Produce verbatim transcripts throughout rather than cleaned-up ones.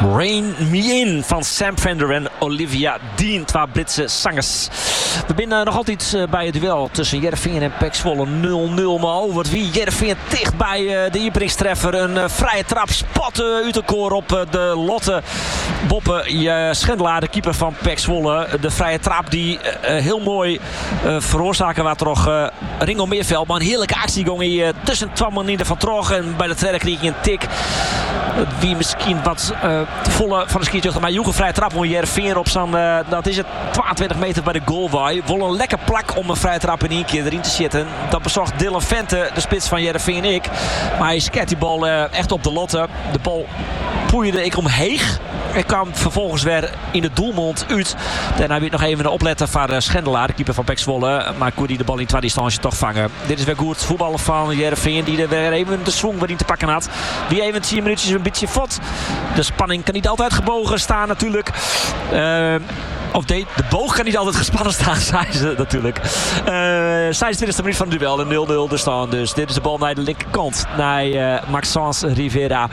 Rain Me In van Sam Fender en Olivia Dean, twee Britse zangers. We zijn nog altijd bij het duel tussen Heerenveen en P E C Zwolle nul nul. Maar over wie Heerenveen dicht bij de Ieperingstreffer. Een vrije trap, spot uit de koor op de Lotte. Boppe Schendelaar, de keeper van P E C Zwolle. De vrije trap die heel mooi veroorzaken wat toch uh, Ringo Meerveld. Maar een heerlijke actie ging hij tussen twee manieren van terug. En bij de tweede kreeg hij een tik. Wie misschien wat uh, te volle van de skiertje. Maar Joege vrije trap van Heerenveen op zijn, uh, dat is het tweeëntwintig meter bij de goalway. Vol een lekker plak om een vrije trap in één keer erin te zitten. Dat bezocht Dylan Vente, de spits van Heerenveen ik. Maar hij sket die bal uh, echt op de Lotte. De bal poeide ik omheen. Hij kwam vervolgens weer in de doelmond uit. Daarna weer nog even opletten van uh, Schendelaar, de keeper van P E C Zwolle. Maar kon hij de bal in twee distantie toch vangen. Dit is weer goed voetballen van Heerenveen die er weer even de swing waarin te pakken had. Wie even tien minuutjes een beetje fot. De spanning kan niet altijd gebogen staan natuurlijk. Uh, Of de, de boog kan niet altijd gespannen staan, zei ze natuurlijk. Uh, zij is twintigste minuut van het duel, de nul nul er staan. Dus dit is de bal naar de linkerkant. Naar uh, Maxence Rivera.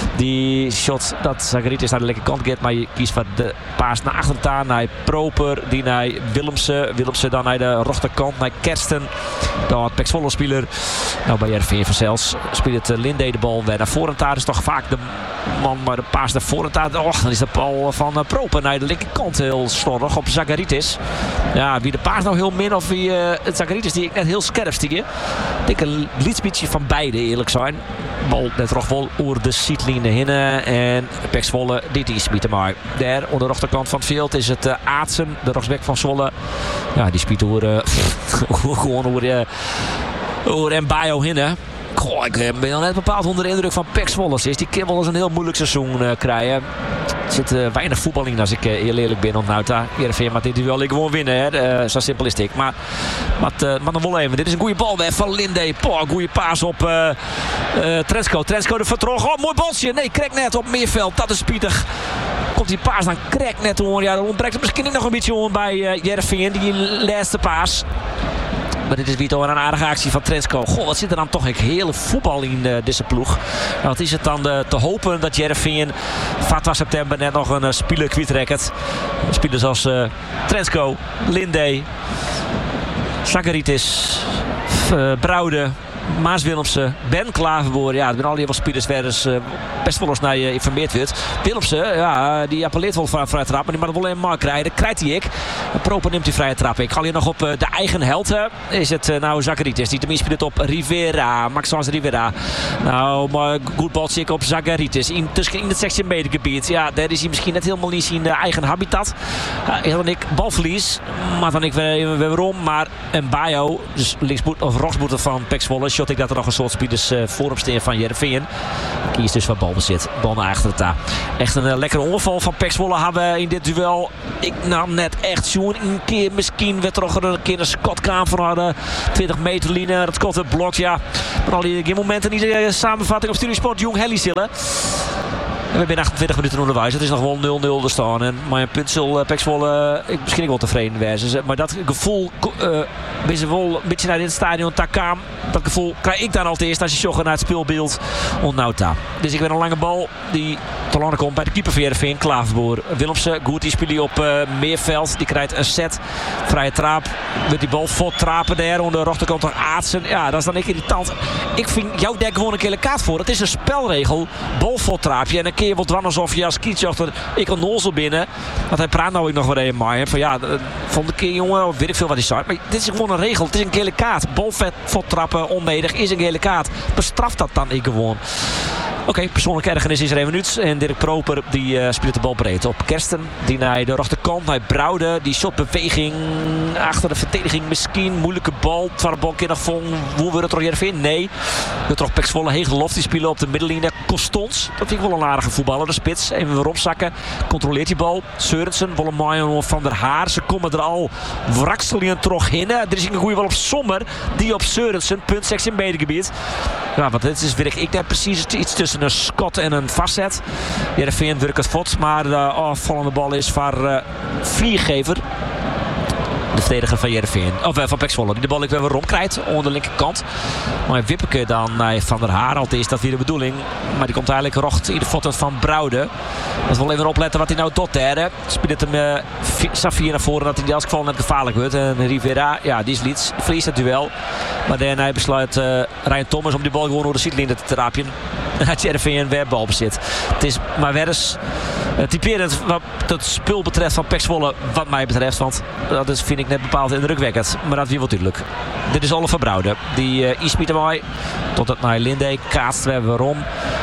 Die shot dat Zagaritis naar de linkerkant gaat. Maar je kiest voor de paas naar achteren. Naar Proper, die naar Willemse. Willemse dan naar de rechterkant. Naar Kersten. Dan P E C Zwolle speler. Nou bij Heerenveen vanzelfs speelt het Linde de bal weer naar voren. Daar is toch vaak de man maar de paas naar voren. Och, dan is de bal van uh, Proper naar de linkerkant heel slordig op Zagaritis. Ja, wie de paas nou heel min of wie uh, het Zagaritis die ik net heel scherp stier. Ik denk een lietsbietje van beide eerlijk zijn. Bal net toch wel over de seatline heen en P E C Zwolle dit is bieten maar. Daar aan de rechterkant van het veld is het uh, Aatsen, de rechtsback van Zwolle. Ja, die spiet over uh, gewoon over uh, over en Bayo heen. Goh, ik ben al net bepaald onder de indruk van P E C Zwolle. Die kan wel eens een heel moeilijk seizoen uh, krijgen. Er zit uh, weinig voetbal in als ik uh, heel eerlijk ben. Want nou, daar Heerenveen maar dit duel ik gewoon winnen. Hè. Uh, zo simpel is het. Maar, maar, uh, maar dan wel even. Dit is een goede bal weg van Linde. Poh, een goede paas op uh, uh, Trensko. Trensko de vertrog. Oh, mooi balsje. Nee, krek net op Meerveld. Dat is spietig. Komt die paas dan krek net hoor. Ja, dan ontbreekt er misschien nog een beetje hoor bij uh, Heerenveen. Die laatste paas. Maar dit is weer toch een aardige actie van Trensko. Goh, wat zit er dan toch een hele voetbal in uh, deze ploeg. Nou, wat is het dan uh, te hopen dat Heerenveen twaalf september net nog een uh, speler kwijtraakt. Spelers als uh, Trensko, Linde, Zagaritis, uh, Brouwde, Maas Willemse, Ben Klaverboer. Ja, het zijn al die wel spelers waar dus, uh, best wel eens naar je informeerd wordt. Willemse, ja, die appelleert wel van vrije trap. Maar die mag wel een markt krijgen. Dat krijgt hij ik. En Proper neemt die vrije trap. Ik ga hier nog op uh, de eigen held. Uh, is het uh, nou Zagaritis. Die tenminste speelt op Rivera. Maxence Rivera. Nou, maar goed baltje op Zagaritis. In, tussen in het zestien meter gebied. Ja, daar is hij misschien net helemaal niet in uh, eigen habitat. Uh, en ik balverlies. Maar dan ik weer, weer om. Maar een Bayo, dus linksboet of rechtsboeter van P E C Zwolle. Shot ik dat er nog een soort spieders uh, voor hem staan van Heerenveen. Kies dus van balbezit. Bal naar achter het daar. Echt een uh, lekkere ongeval van P E C Zwolle hebben we in dit duel. Ik nam net echt zo'n een keer misschien werd er nog een keer een Scott van hadden. twintig meter line. Dat Scott het blokt. Ja. Maar al die momenten die de samenvatting op Studiesport Jong Helly zullen. We hebben achtentwintig minuten onderwijs. Het is nog wel nul nul te staan. En maar een punt zal P E C Zwolle ik misschien ook wel tevreden wezen. Maar dat gevoel uh, is er wel een beetje naar dit stadion Takam. Dat gevoel krijg ik dan altijd eerst als je joggen naar het speelbeeld ontnouwt daar. Dus ik ben een lange bal die te lang komt bij de keeper van Heerenveen, Klaverboer. Willemse, goed, die speelt op uh, Meerveld. Die krijgt een set. Vrije trap. Met die bal vol trapen daar. Onder de rechterkant nog Aatsen. Ja, dat is dan niet irritant. Ik vind jou daar gewoon een keer een kaart voor. Het is een spelregel. Bal vol traapje. En dan kun je wel dwan alsof je als kietsjachter ik een nozel binnen. Want hij praat nou ik nog weer een maar. Van ja, van de keer jongen, of weet ik veel wat hij zei. Maar dit is gewoon een regel. Het is een gele kaart. Bal vol trappen, onmedig, is een gele kaart. Bestraf dat dan ik gewoon. Oké, okay, persoonlijke ergernis is er even minuut. En Dirk Proper die uh, speelt de bal breed op Kersten. Die naar de rechterkant, naar Brouwde. Die shotbeweging achter de verdediging misschien. Moeilijke bal. Twaalf bal keer nog van hoe we het er Heerenveen? Nee. De toch P E C Zwolle heen geloft. Die spelen op de middenlijn. Costons. Dat vind ik wel een aardige voetballer. De spits. Even weer opzakken. Controleert die bal. Seurensen. Wollemaier van der Haar. Ze komen er al wrakselingen terug in. Er is een goede bal op Sommer. Die op Seurensen. Punt zes in medegebied. Ja, want dit is werk ik daar precies iets tussen een Scott en een vastzet. Heerenveen werkt het fot, maar de afvallende bal is voor uh, Viergever. De verdediger van Heerenveen. Of uh, van Pek Zwolle. Die de bal ik weer weer rondkrijgt. Onder de linkerkant. Maar Wippeke dan naar Van der Haar. Altijd is dat weer de bedoeling. Maar die komt eigenlijk rocht in de foto van Brouwde. Dat wil even opletten wat hij nou doet daar. Speelt hem uh, Safir naar voren. Dat hij in elk geval net gevaarlijk wordt. En Rivera, ja, die is liets. Verliest het duel. Maar daarna besluit uh, Ryan Thomas om die bal gewoon door de ziellinie te trappen. En had Heerenveen weer balbezit. Het is maar weer eens uh, typerend wat het spul betreft van Pek Zwolle. Wat mij betreft. Want dat is, vind ik net bepaald indrukwekkend. Maar dat weer wel duidelijk. Dit is Oliver Brouwde. Die uh, iets mooi. Tot het naar Linde. Kaatst weer waarom.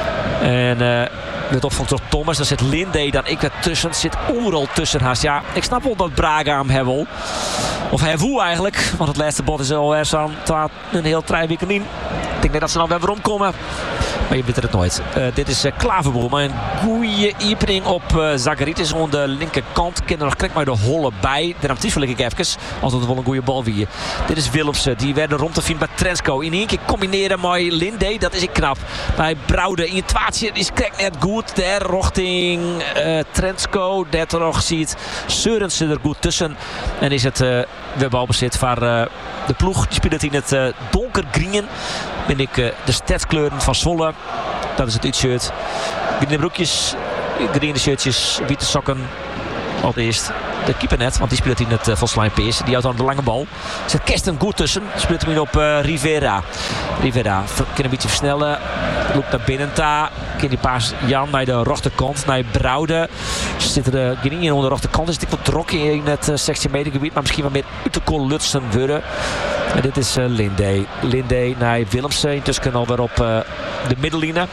En uh, het opvangt tot Thomas. Daar zit Linde dan ik weer tussen. Zit overal tussen haast. Ja, ik snap wel dat Braga hem heeft wel. Of hij woe eigenlijk. Want het laatste bot is al ergens aan een heel treinweek in. Ik denk net dat ze nou weer waarom komen. Maar je weet het nooit. Uh, dit is uh, Klaverboel. Maar een goede opening op uh, Zagaritis aan de linkerkant. Kinder nog krijgt maar de holle bij. Daarom twijfel ik even. Als het wel een goede bal weer. Dit is Willemsen. Die werden rond te vinden bij Trensko. In één keer combineren met Linde. Dat is ik knap. Bij Brouwde in het twaatje. Die krijgt net goed. Daar richting uh, Trensko. Daar nog ziet Seurensen er goed tussen. En is het uh, weer balbezit voor uh, de ploeg. Die speelt in het uh, donkergroen. Ben ik uh, de stadskleuren van Zwolle. Dat is het uitshirt. Groene broekjes, groene shirtjes, witte sokken. Allereerst de keeper net, want die speelt in het uh, Volkswagen Peers. Die houdt aan de lange bal. Zet Kersten goed tussen. Speelt hem in op uh, Rivera. Rivera kan een beetje versnellen. Loopt naar binnen daar. Kan die paas Jan naar de rechterkant. Naar Brouwde. Zit er uh, geen in onder de rechterkant. Is het wat druk in het uh, zestien meter gebied. Maar misschien wat meer uit de kool lutsen worden. En dit is uh, Linde. Linde naar Willemsen. Intussen alweer op uh, de middenlijnen.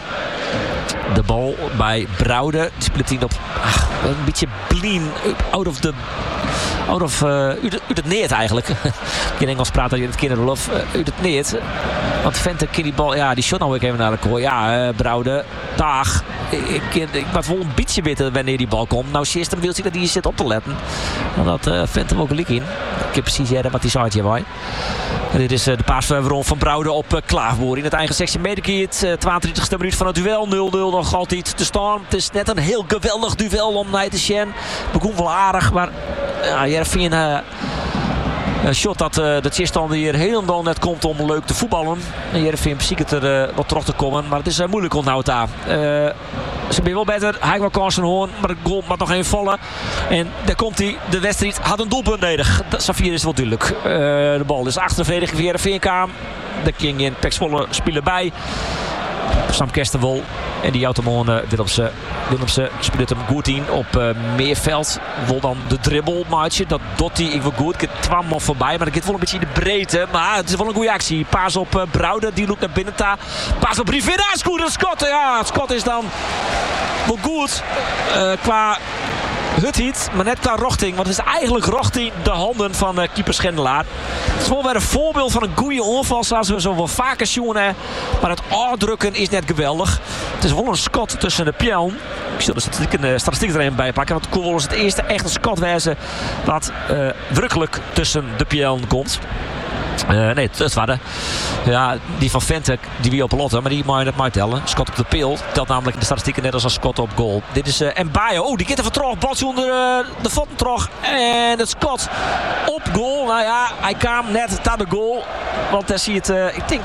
De bal bij Brouwde. Die speelt hij op ach, een beetje blien. Out of the... Out of... Uh, uit, uit het neert eigenlijk. In Engels praat je het kinderlof. Uh, uit het neert. Want Vente kan die bal... Ja, die shot nou ook even naar de kool. Ja, uh, Brouwde. Dag. Ik, ik, ik ben wel een beetje weten wanneer die bal komt. Nou, eerst wil hij dat hij zit op te letten. En dat uh, Vente hem ook een lik in. Ik heb precies zeggen wat hij zei hierbij. En dit is uh, de paasverweer van Brouwde op uh, Klaverboer. In het eigen zestien meter keert. Uh, tweeëntwintigste minuut van het duel. nul nul nog altijd te staan. Het is net een heel geweldig duel om naar te zien. Begon wel aardig, maar ja, Heerenveen uh, een shot dat uh, de tegenstander hier helemaal net komt om leuk te voetballen. En Heerenveen ziet er uh, wat terug te komen, maar het is uh, moeilijk onthoud daar. Uh, ze zijn wel beter, hij heeft wel kansen hoorn, maar de goal mag nog even vallen. En daar komt hij, de wedstrijd had een doelpunt nodig. Safir is wel duidelijk. Uh, de bal is achter de verdediger van Heerenveen kwam. De King en Pek Zwolle spelen bij. Sam Kerstenwol en die automoon uh, Willemsen. Willemsen speelt hem goed in op uh, Meerveld. Wil dan de dribbelmaatje. Dat doet hij even goed. Het kwam nog voorbij, maar dat gaat wel een beetje in de breedte. Maar het is wel een goede actie. Paas op uh, Brouwde, die loopt naar binnen. Paas op Rivera, is goed. En Scott, ja, Scott is dan wel goed uh, qua Huthiet, maar net qua Rochting. Want het is eigenlijk Rochting de handen van uh, keeper Schendelaar. Het is wel weer een voorbeeld van een goede onval zoals we zo wel vaker zien. Hè. Maar het uitdrukken is net geweldig. Het is wel een Scott tussen de Pjeln. Ik zal de statistieken, uh, statistieken er even bij pakken. Want Kool is het eerste echte Scott wezen wat uh, werkelijk tussen de Pjeln komt. Uh, nee, het was ja, die van Vente, die wie op Lotte, maar die mag je net maar tellen. Scott op de pil, telt namelijk in de statistieken net als een Scott op goal. Dit is uh, Mbayo, oh die kent even terug, bal onder uh, de voeten terug. En het Scott op goal, nou ja, hij kwam net naar de goal. Want daar zie je het, uh, ik denk